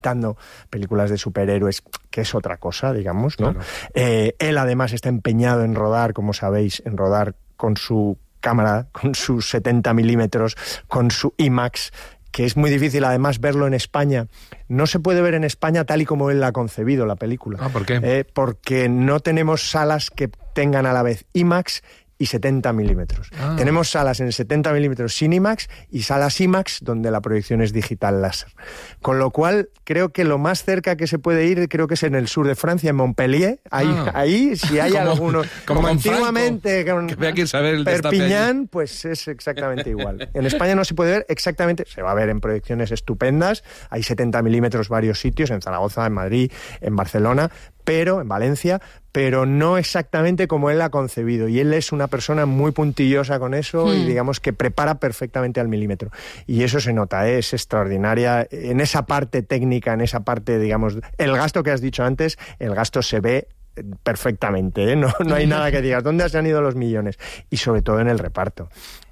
dando películas de superhéroes, que es otra cosa, digamos, ¿no? Claro. Él además está empeñado en rodar, como sabéis, en rodar con su cámara, con sus 70 milímetros, con su IMAX, que es muy difícil además verlo en España. No se puede ver en España tal y como él la ha concebido, la película. ¿Por qué? Porque no tenemos salas que tengan a la vez IMAX y 70 milímetros. Tenemos salas en 70 milímetros sin IMAX y salas IMAX donde la proyección es digital láser. Con lo cual, creo que lo más cerca que se puede ir, creo que es en el sur de Francia, en Montpellier. Ahí si hay alguno... Como antiguamente, Franco, que vea quién sabe el Perpiñán, pues es exactamente igual. En España no se puede ver exactamente... Se va a ver en proyecciones estupendas. Hay 70 milímetros varios sitios, en Zaragoza, en Madrid, en Barcelona, en Valencia, pero no exactamente como él la ha concebido. Y él es una persona muy puntillosa con eso y digamos que prepara perfectamente al milímetro. Y eso se nota, es extraordinaria. En esa parte técnica, en esa parte, digamos, el gasto que has dicho antes, el gasto se ve perfectamente, ¿eh? No hay nada que digas. ¿Dónde se han ido los millones? Y sobre todo en el reparto.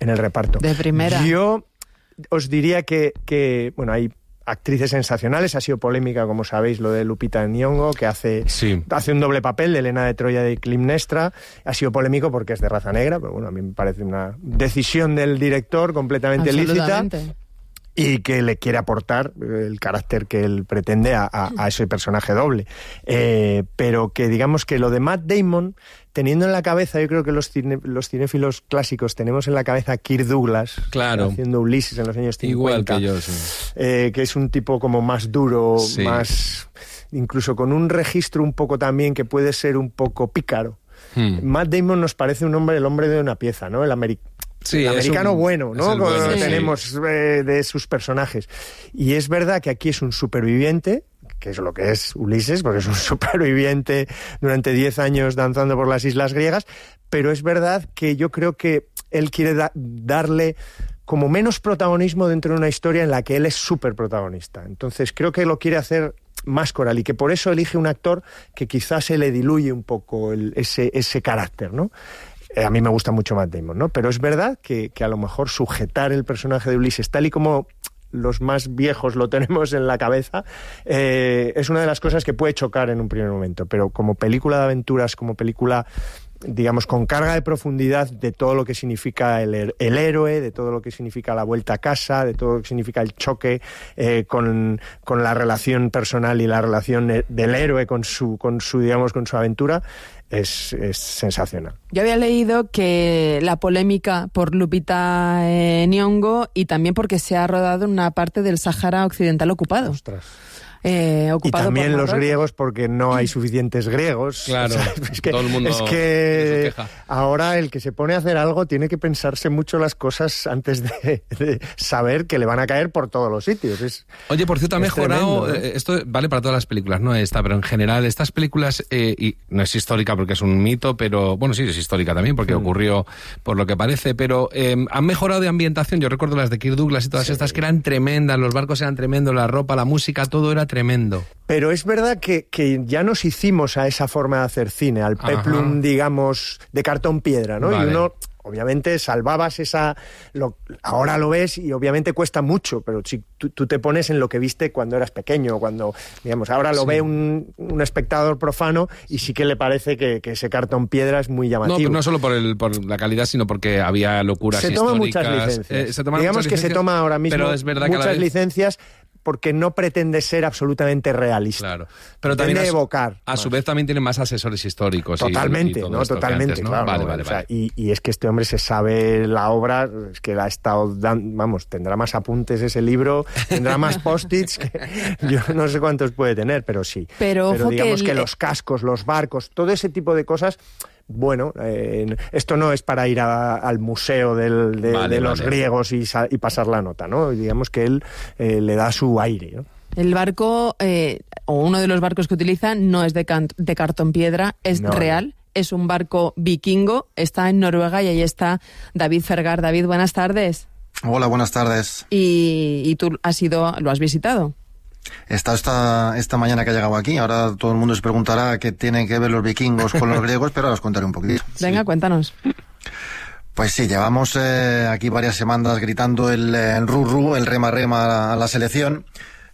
De primera. Yo os diría que bueno, hay actrices sensacionales. Ha sido polémica, como sabéis, lo de Lupita Nyong'o, que hace un doble papel de Helena de Troya de Clitemnestra. Ha sido polémico porque es de raza negra, pero bueno, a mí me parece una decisión del director completamente lícita y que le quiere aportar el carácter que él pretende a ese personaje doble. Pero que digamos que lo de Matt Damon, teniendo en la cabeza, yo creo que los cinéfilos clásicos tenemos en la cabeza a Kirk Douglas, haciendo Ulises en los años 50. Igual que yo, sí. Que es un tipo como más duro, más... incluso con un registro un poco también que puede ser un poco pícaro. Matt Damon nos parece el hombre de una pieza, ¿no? El americano bueno, ¿no? Como lo tenemos de sus personajes. Y es verdad que aquí es un superviviente, que es lo que es Ulises, porque es un superviviente durante 10 años danzando por las islas griegas, pero es verdad que yo creo que él quiere darle como menos protagonismo dentro de una historia en la que él es súper protagonista. Entonces creo que lo quiere hacer más coral y que por eso elige un actor que quizás se le diluye un poco ese carácter, ¿no? A mí me gusta mucho Matt Damon, ¿no? Pero es verdad que a lo mejor sujetar el personaje de Ulises tal y como los más viejos lo tenemos en la cabeza, es una de las cosas que puede chocar en un primer momento, pero como película de aventuras, como película, digamos, con carga de profundidad de todo lo que significa el héroe, de todo lo que significa la vuelta a casa, de todo lo que significa el choque con la relación personal y la relación del héroe con su aventura, es sensacional. Yo había leído que la polémica por Lupita Nyong'o y también porque se ha rodado en una parte del Sáhara Occidental ocupado. Ostras. Y también los griegos, porque no hay suficientes griegos. Claro, todo el mundo es que ahora el que se pone a hacer algo tiene que pensarse mucho las cosas antes de saber que le van a caer por todos los sitios. Oye, por cierto, ha mejorado, tremendo, ¿no? Esto vale para todas las películas, no esta, pero en general estas películas, y no es histórica porque es un mito, pero bueno, sí, es histórica también porque ocurrió por lo que parece, pero han mejorado de ambientación. Yo recuerdo las de Kirk Douglas y todas estas que eran tremendas, los barcos eran tremendos, la ropa, la música, todo era tremendo. Pero es verdad que ya nos hicimos a esa forma de hacer cine, al peplum, digamos, de cartón piedra, ¿no? Vale. Y uno, obviamente, salvabas ahora lo ves y obviamente cuesta mucho, pero si tú te pones en lo que viste cuando eras pequeño, cuando, digamos, ahora lo ve un espectador profano y sí que le parece que ese cartón piedra es muy llamativo. No solo por la calidad, sino porque había locuras históricas. Se toman muchas licencias. Digamos que se toma ahora mismo pero es verdad muchas que licencias, porque no pretende ser absolutamente realista. Claro. Pero también evocar. A su vez también tiene más asesores históricos. Totalmente, y totalmente, antes, ¿no? Claro. Vale. O sea, y es que este hombre se sabe la obra, es que la ha estado dando, vamos, tendrá más apuntes ese libro, tendrá más post-its, yo no sé cuántos puede tener, pero sí. Pero digamos que los cascos, los barcos, todo ese tipo de cosas... Bueno, esto no es para ir al museo de los griegos y pasar la nota, ¿no? Digamos que él le da su aire, ¿no? El barco, o uno de los barcos que utiliza, no es de cartón piedra, es real. Es un barco vikingo, está en Noruega y ahí está David Fergar. David, buenas tardes. Hola, buenas tardes. ¿Y tú lo has visitado? Esta mañana que ha llegado aquí. Ahora todo el mundo se preguntará qué tienen que ver los vikingos con los griegos, pero ahora os contaré un poquito. Venga, cuéntanos. Pues sí, llevamos aquí varias semanas gritando el ru-ru, el rema-rema a la selección.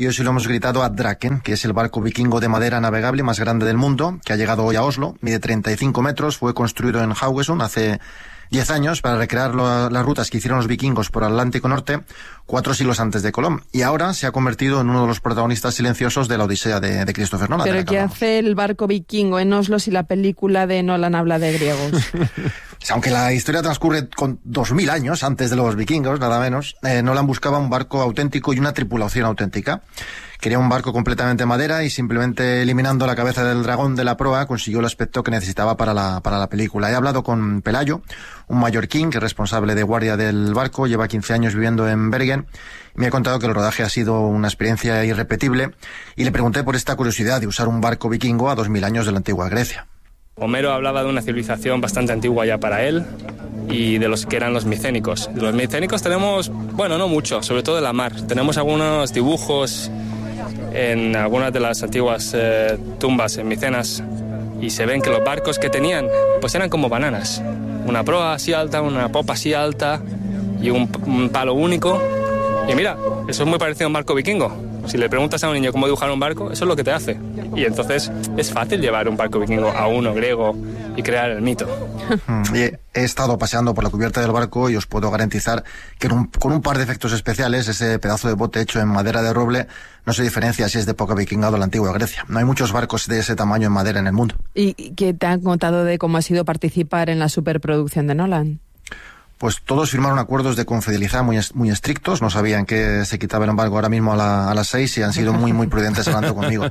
y hoy sí lo hemos gritado a Draken, que es el barco vikingo de madera navegable más grande del mundo, que ha llegado hoy a Oslo, mide 35 metros, fue construido en Haugesund hace 10 años para recrear las rutas que hicieron los vikingos por Atlántico Norte 4 siglos antes de Colón. Y ahora se ha convertido en uno de los protagonistas silenciosos de la Odisea de Christopher Nolan. ¿Pero qué hace el barco vikingo en Oslo si la película de Nolan habla de griegos? Aunque la historia transcurre con 2000 años antes de los vikingos, nada menos, Nolan buscaba un barco auténtico y una tripulación auténtica. Quería un barco completamente madera y simplemente eliminando la cabeza del dragón de la proa consiguió el aspecto que necesitaba para la película. He hablado con Pelayo, un mallorquín que es responsable de guardia del barco, lleva 15 años viviendo en Bergen, y me ha contado que el rodaje ha sido una experiencia irrepetible y le pregunté por esta curiosidad de usar un barco vikingo a 2000 años de la antigua Grecia. Homero hablaba de una civilización bastante antigua ya para él y de los que eran los micénicos. De los micénicos tenemos, bueno, no mucho, sobre todo de la mar. Tenemos algunos dibujos en algunas de las antiguas tumbas en Micenas y se ven que los barcos que tenían pues eran como bananas. Una proa así alta, una popa así alta y un palo único. Y mira, eso es muy parecido a un barco vikingo. Si le preguntas a un niño cómo dibujar un barco, eso es lo que te hace. Y entonces es fácil llevar un barco vikingo a uno griego y crear el mito. He estado paseando por la cubierta del barco y os puedo garantizar que con un par de efectos especiales, ese pedazo de bote hecho en madera de roble no se diferencia si es de época vikinga o de la antigua Grecia. No hay muchos barcos de ese tamaño en madera en el mundo. ¿Y qué te han contado de cómo ha sido participar en la superproducción de Nolan? Pues todos firmaron acuerdos de confidencialidad muy estrictos, no sabían que se quitaba el embargo ahora mismo a las 6 y han sido muy prudentes hablando conmigo.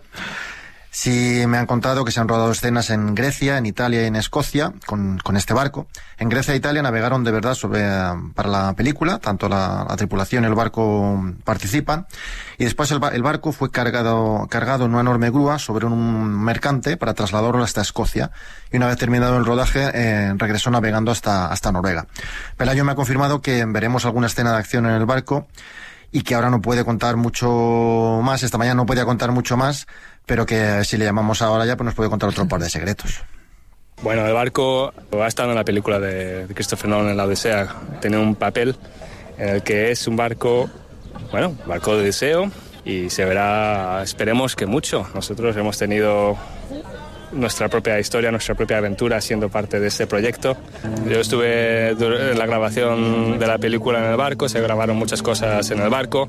Sí me han contado que se han rodado escenas en Grecia, en Italia y en Escocia con este barco. En Grecia e Italia navegaron de verdad para la película, tanto la tripulación y el barco participan. Y después el barco fue cargado en una enorme grúa sobre un mercante para trasladarlo hasta Escocia. Y una vez terminado el rodaje, regresó navegando hasta Noruega. Pelayo me ha confirmado que veremos alguna escena de acción en el barco y que ahora no puede contar mucho más. Esta mañana no podía contar mucho más, pero que si le llamamos ahora ya pues nos puede contar otro par de secretos. Bueno, el barco ha estado en la película de Christopher Nolan en la Odisea. Tiene un papel en el que es un barco, bueno, barco de deseo y se verá, esperemos que mucho. Nosotros hemos tenido nuestra propia historia, nuestra propia aventura siendo parte de este proyecto. Yo estuve en la grabación de la película en el barco, se grabaron muchas cosas en el barco,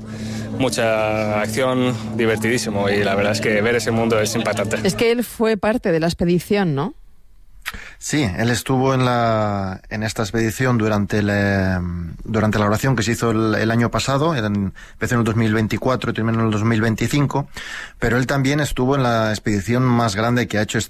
mucha acción, divertidísimo y la verdad es que ver ese mundo es impactante. Es que él fue parte de la expedición, ¿no? Sí, él estuvo en esta expedición durante la elaboración que se hizo el año pasado, empezó en el 2024 y terminó en el 2025, pero él también estuvo en la expedición más grande que ha hecho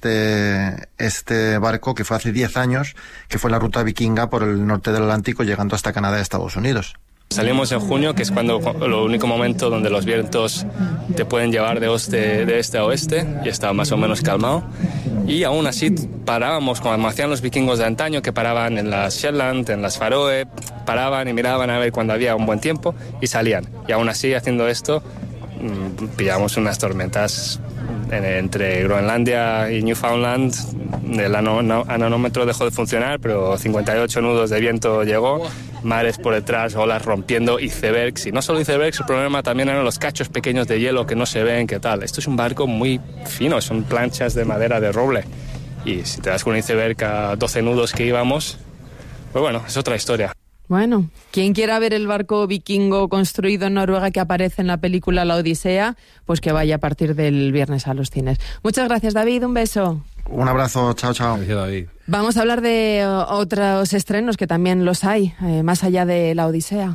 este barco, que fue hace 10 años, que fue la ruta vikinga por el norte del Atlántico, llegando hasta Canadá y Estados Unidos. Salimos en junio, que es cuando el único momento donde los vientos te pueden llevar de este a oeste, y estaba más o menos calmado. Y aún así parábamos, como hacían los vikingos de antaño, que paraban en las Shetland, en las Faroe, paraban y miraban a ver cuando había un buen tiempo y salían. Y aún así, haciendo esto, pillamos unas tormentas entre Groenlandia y Newfoundland. El anemómetro dejó de funcionar, pero 58 nudos de viento llegó, mares por detrás, olas rompiendo, icebergs. Y no solo icebergs, el problema también eran los cachos pequeños de hielo que no se ven, ¿qué tal? Esto es un barco muy fino, son planchas de madera de roble. Y si te das con un iceberg a 12 nudos que íbamos, pues bueno, es otra historia. Bueno, quien quiera ver el barco vikingo construido en Noruega que aparece en la película La Odisea, pues que vaya a partir del viernes a los cines. Muchas gracias, David, un beso. Un abrazo, chao, chao. Gracias, David. Vamos a hablar de otros estrenos que también los hay, más allá de La Odisea.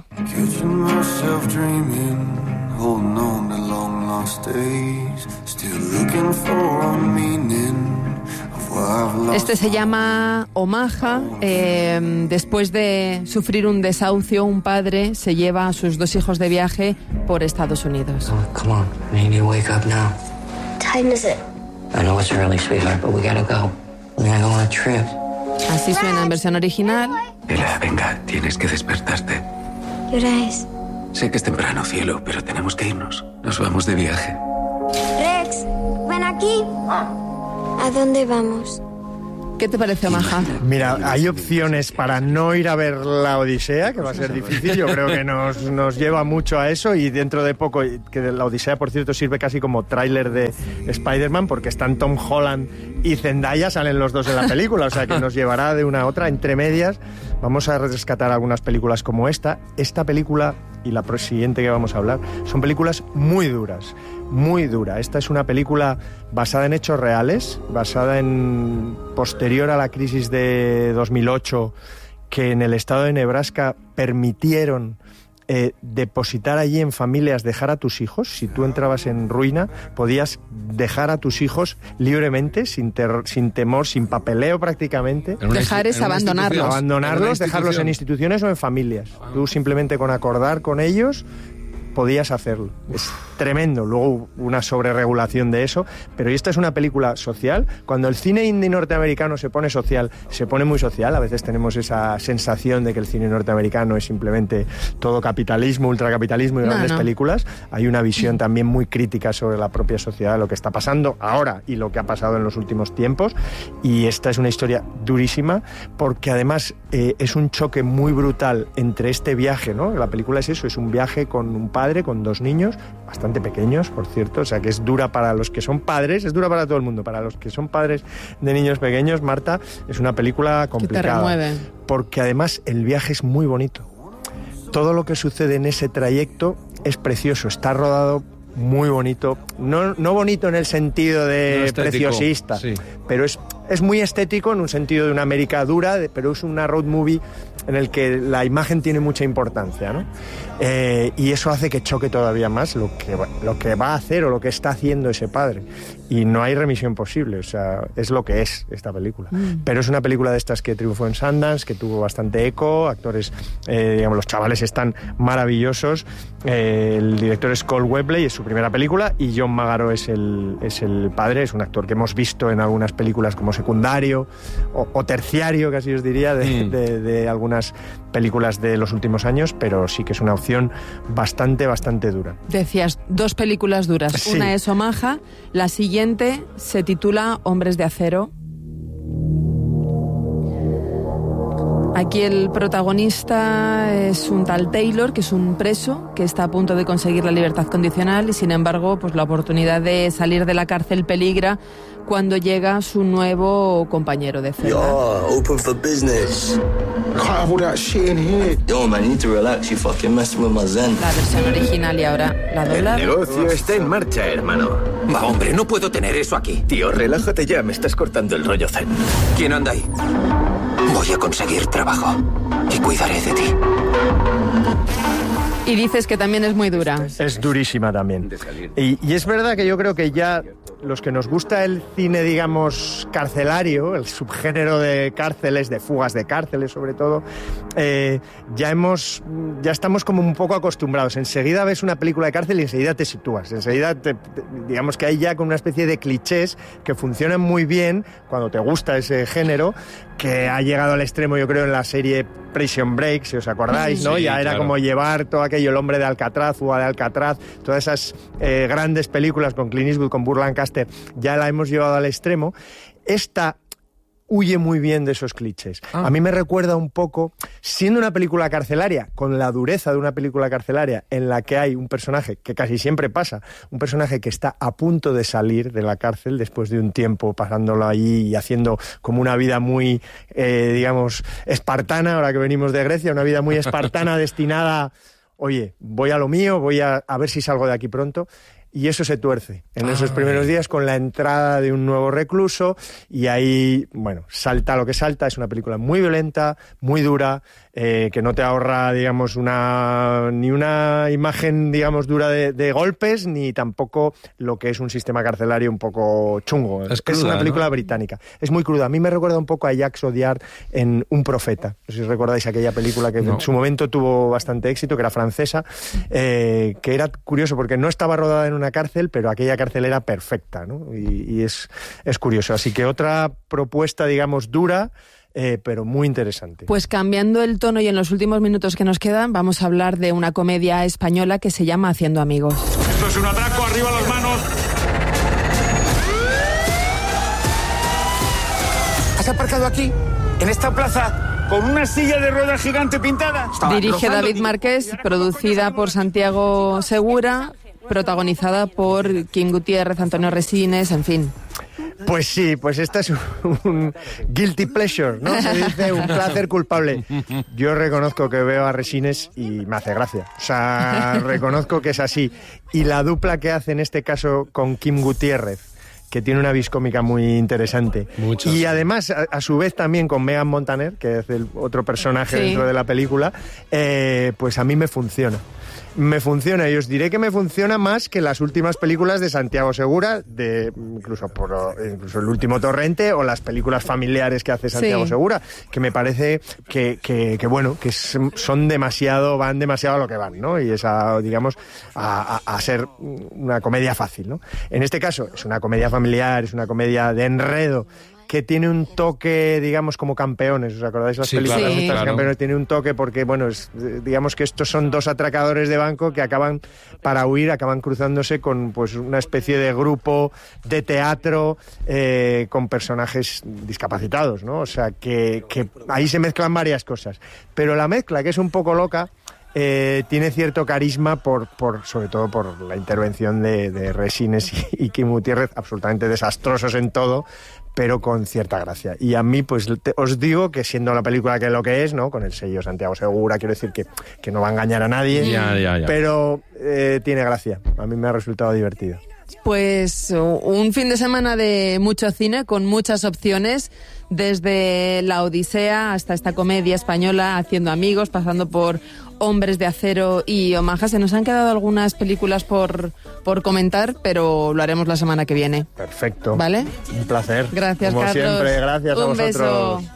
Este se llama Omaha. Después de sufrir un desahucio, un padre se lleva a sus 2 hijos de viaje por Estados Unidos. Oh, come on. I need you to wake up now. What time is it? I know it's early, sweetheart, but we gotta go. We gotta go on a trip. Así suena en versión original. Bella, venga, tienes que despertarte. ¿Qué hora es? Sé que es temprano, cielo, pero tenemos que irnos. Nos vamos de viaje. Rex, ven aquí. ¿A dónde vamos? ¿Qué te parece, Omaha? Mira, hay opciones para no ir a ver la Odisea, que va a ser difícil. Yo creo que nos lleva mucho a eso, y dentro de poco, que la Odisea, por cierto, sirve casi como tráiler de Spider-Man, porque están Tom Holland y Zendaya, salen los dos en la película, o sea que nos llevará de una a otra. Entre medias vamos a rescatar algunas películas como esta. Esta película y la siguiente que vamos a hablar son películas muy duras, muy dura. Esta es una película basada en hechos reales, basada en posterior a la crisis de 2008, que en el estado de Nebraska permitieron depositar allí en familias, dejar a tus hijos. Si tú entrabas en ruina, podías dejar a tus hijos libremente, sin temor, sin papeleo prácticamente. Dejar es abandonarlos. Abandonarlos, dejarlos en instituciones o en familias. Tú simplemente con acordar con ellos podías hacerlo. Es tremendo. Luego hubo una sobreregulación de eso, pero esta es una película social. Cuando el cine indie norteamericano se pone social, se pone muy social. A veces tenemos esa sensación de que el cine norteamericano es simplemente todo capitalismo, ultracapitalismo y grandes películas. Hay una visión también muy crítica sobre la propia sociedad, lo que está pasando ahora y lo que ha pasado en los últimos tiempos. Y esta es una historia durísima, porque además es un choque muy brutal entre este viaje, ¿no? La película es eso, es un viaje con un padre, con dos niños, bastante pequeños, por cierto, o sea que es dura para los que son padres, es dura para todo el mundo. Para los que son padres de niños pequeños, Marta, es una película complicada. Que te remueve. Porque además el viaje es muy bonito. Todo lo que sucede en ese trayecto es precioso, está rodado muy bonito. No bonito en el sentido de preciosista, sí, pero es muy estético en un sentido de una América dura, pero es una road movie en el que la imagen tiene mucha importancia, ¿no? Y eso hace que choque todavía más lo que va a hacer o lo que está haciendo ese padre. Y no hay remisión posible, o sea, es lo que es esta película. Pero es una película de estas que triunfó en Sundance, que tuvo bastante eco, actores, digamos, los chavales están maravillosos. El director es Cole Webley, es su primera película, y John Magaro es el padre, es un actor que hemos visto en algunas películas como secundario o terciario, casi os diría, de algunas películas de los últimos años, pero sí que es una opción bastante dura. Decías, dos películas duras. Sí. Una es Omaha, la siguiente se titula Hombres de Acero. Aquí el protagonista es un tal Taylor, que es un preso que está a punto de conseguir la libertad condicional, y sin embargo, pues la oportunidad de salir de la cárcel peligra cuando llega su nuevo compañero de celda. Open for business. Can't have all that shit in here. Yo, man, you need to relax. You fucking messing with my zen. La versión original y ahora la doblada. El negocio está en marcha, hermano. Va, hombre, no puedo tener eso aquí. Tío, relájate ya, me estás cortando el rollo zen. ¿Quién anda ahí? Voy a conseguir trabajo y cuidaré de ti. Y dices que también es muy dura. Es durísima también. Y es verdad que yo creo que ya los que nos gusta el cine, digamos, carcelario, el subgénero de cárceles, de fugas de cárceles sobre todo, ya estamos como un poco acostumbrados. Enseguida ves una película de cárcel y enseguida te sitúas. Enseguida, digamos que hay ya con una especie de clichés que funcionan muy bien cuando te gusta ese género, que ha llegado al extremo, yo creo, en la serie Prison Break, si os acordáis, ¿no? Sí, ya era como llevar todo aquello, El hombre de Alcatraz, Fuga de Alcatraz, todas esas grandes películas con Clint Eastwood, con Burt Lancaster, ya la hemos llevado al extremo. Esta huye muy bien de esos clichés. A mí me recuerda un poco, siendo una película carcelaria, con la dureza de una película carcelaria, en la que hay un personaje, que casi siempre pasa, un personaje que está a punto de salir de la cárcel después de un tiempo pasándolo allí y haciendo como una vida muy, digamos, espartana, ahora que venimos de Grecia, una vida muy espartana destinada, oye, voy a lo mío, voy a ver si salgo de aquí pronto. Y eso se tuerce en esos primeros días con la entrada de un nuevo recluso, y ahí, bueno, salta lo que salta. Es una película muy violenta, muy dura, que no te ahorra, digamos, ni una imagen, digamos, dura de golpes, ni tampoco lo que es un sistema carcelario un poco chungo. Es cruda, una película, ¿no?, británica. Es muy cruda. A mí me recuerda un poco a Jacques Audiard en Un profeta. No sé si recordáis aquella película que en su momento tuvo bastante éxito, que era francesa, que era curioso porque no estaba rodada en una cárcel, pero aquella cárcel era perfecta, ¿no? Y es curioso. Así que otra propuesta, digamos, dura, pero muy interesante. Pues cambiando el tono, y en los últimos minutos que nos quedan, vamos a hablar de una comedia española que se llama Haciendo amigos. Esto es un atraco, arriba las manos. has aparcado aquí, en esta plaza, con una silla de ruedas gigante pintada? Dirige David Márquez, producida por Santiago Segura, protagonizada por Kim Gutiérrez, Antonio Resines, en fin. Pues sí, pues esta es un guilty pleasure, ¿no? Se dice un placer culpable. Yo reconozco que veo a Resines y me hace gracia. O sea, reconozco que es así. Y la dupla que hace en este caso con Kim Gutiérrez, que tiene una vis cómica muy interesante. Muchos. Y además, a su vez también con Megan Montaner, que es el otro personaje dentro de la película, pues a mí me funciona. Me funciona, y os diré que me funciona más que las últimas películas de Santiago Segura, incluso El último torrente, o las películas familiares que hace Santiago Segura, que me parece que bueno, que van demasiado a lo que van, ¿no? Y esa, digamos, a ser una comedia fácil, ¿no? En este caso es una comedia familiar, es una comedia de enredo, que tiene un toque, digamos, como Campeones. ¿Os acordáis las películas de estas Campeones? Tiene un toque porque, bueno, digamos que estos son dos atracadores de banco que acaban cruzándose con pues una especie de grupo de teatro con personajes discapacitados, ¿no? O sea, que ahí se mezclan varias cosas. Pero la mezcla, que es un poco loca, tiene cierto carisma sobre todo por la intervención de Resines y Kim Gutiérrez, absolutamente desastrosos en todo, pero con cierta gracia. Y a mí, pues os digo que siendo la película que lo que es, ¿no? Con el sello Santiago Segura, quiero decir que no va a engañar a nadie, ya. Pero tiene gracia. A mí me ha resultado divertido. Pues un fin de semana de mucho cine, con muchas opciones, desde La Odisea hasta esta comedia española, Haciendo amigos, pasando por Hombres de Acero y Omaha. Se nos han quedado algunas películas por comentar, pero lo haremos la semana que viene. Perfecto. ¿Vale? Un placer. Gracias, como Carlos. Como siempre, gracias a vosotros. Un beso.